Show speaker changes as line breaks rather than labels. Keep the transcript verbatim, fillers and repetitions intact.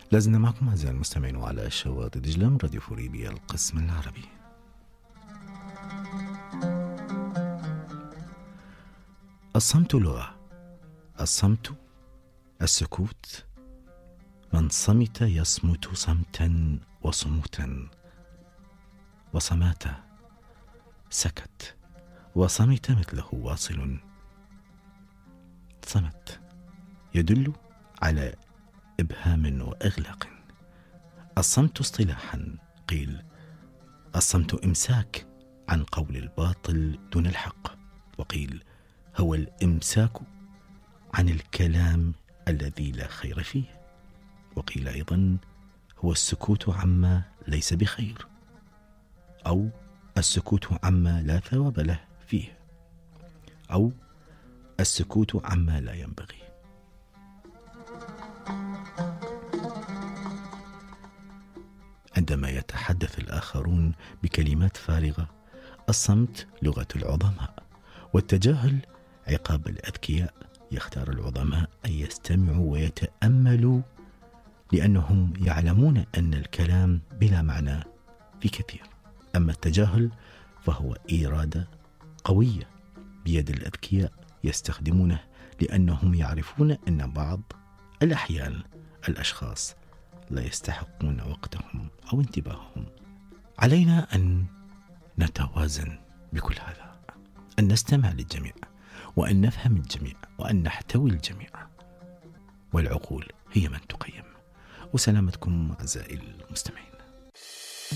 لازلنا معكم أعزائي المستمعين على شواطئ دجلة من راديو فوريبيا القسم العربي. الصمت لغة، الصمت السكوت. من صمت يصمت صمتا وصموتا، وصمات سكت، وصمت مثله واصل. صمت يدل على إبهام وإغلاق. الصمت اصطلاحا قيل الصمت إمساك عن قول الباطل دون الحق، وقيل هو الإمساك عن الكلام الذي لا خير فيه، وقيل أيضا هو السكوت عما ليس بخير، أو السكوت عما لا ثواب له فيه، أو السكوت عما لا ينبغي. عندما يتحدث الآخرون بكلمات فارغة، الصمت لغة العظماء، والتجاهل عقاب الأذكياء. يختار العظماء أن يستمعوا ويتأملوا، لأنهم يعلمون أن الكلام بلا معنى في كثير. أما التجاهل فهو إرادة قوية بيد الأذكياء يستخدمونه، لأنهم يعرفون أن بعض الأحيان الأشخاص لا يستحقون وقتهم أو انتباههم. علينا أن نتوازن بكل هذا، أن نستمع للجميع، وأن نفهم الجميع، وأن نحتوي الجميع، والعقول هي من تقيم. وسلامتكم أعزائي المستمعين.